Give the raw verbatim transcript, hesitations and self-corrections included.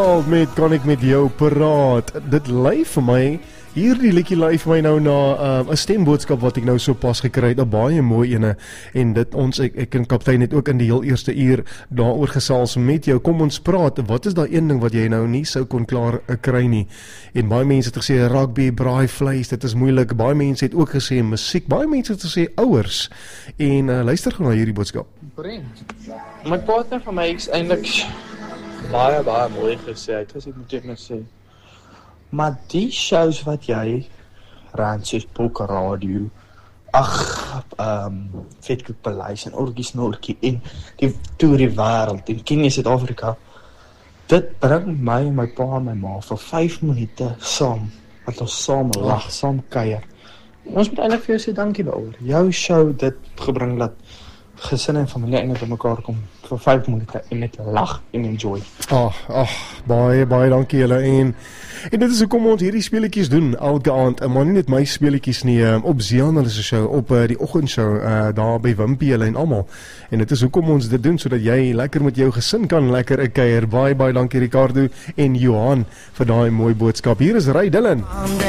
Met kan ek met jou praat. Dit lei vir my, hierdie liedjie lei vir my nou na 'n uh, stemboodskap wat ek nou so pas gekry het, 'n baie mooi ene. En dit ons ek, ek en kaptein het ook in die heel eerste uur daaroor gesels met jou. Kom ons praat. Wat is daai een ding wat jy nou nie sou kon klaar uh, kry nie? En baie mense het gesê rugby, braai vleis, dit is moeilik. Baie mense het ook gesê musiek. Baie mense het gesê ouers. En uh, luister gou na hierdie boodskap. My partner van my is eintlik baie baie mooi gesê, het as ek moet net sê. Maar die shows wat jy rand soos Polka Radio, ag, ehm um, Vetkoek Paleis en Orgie Snorkie en die toer die wêreld en ken jy Suid-Afrika, dit bring my en my pa en my ma vir vyf minute saam, wat ons saam lag, saam kuier. Ons moet eintlik vir jou sê dankie daaroor. Jou show dit gebring dat gesin en familie eintlik by mekaar kom vir vyf minute en net lag en enjoy. Ag, ag, baie baie dankie julle en en dit is hoekom ons hierdie speletjies doen elke aand. Maar nie net my speletjies nie, um, op Zian hulle se show, op uh, die oggendshow uh, daar by Wimpie hulle en almal. En dit is hoekom ons dit doen sodat jy lekker met jou gesin kan lekker 'n kuier. Baie baie dankie Ricardo en Johan vir daai mooi boodskap. Hier is Ray Dillon.